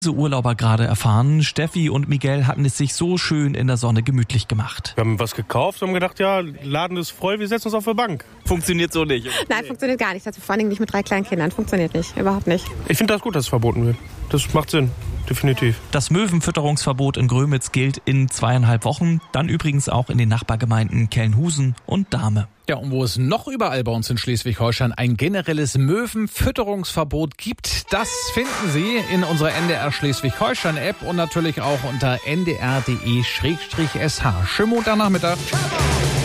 Urlauber gerade erfahren. Steffi und Miguel hatten es sich so schön in der Sonne gemütlich gemacht. Wir haben was gekauft und haben gedacht, ja, Laden ist voll, wir setzen uns auf die Bank. Funktioniert so nicht. Nein, funktioniert gar nicht. Also vor allem nicht mit 3 kleinen Kindern. Funktioniert nicht. Überhaupt nicht. Ich finde das gut, dass es verboten wird. Das macht Sinn. Definitiv. Das Möwenfütterungsverbot in Grömitz gilt in 2,5 Wochen. Dann übrigens auch in den Nachbargemeinden Kelnhusen und Dahme. Ja, und wo es noch überall bei uns in Schleswig-Holstein ein generelles Möwenfütterungsverbot gibt, das finden Sie in unserer NDR Schleswig-Holstein-App und natürlich auch unter ndr.de/sh. Schönen Montagnachmittag.